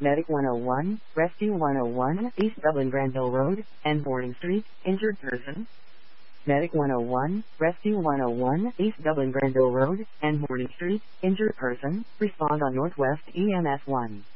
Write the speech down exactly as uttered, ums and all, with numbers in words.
Medic one oh one, Rescue one oh one, East Dublin Granville Road, and Morning Street, injured person. Medic one oh one, Rescue one oh one, East Dublin Granville Road, and Morning Street, injured person, respond on Northwest E M S one.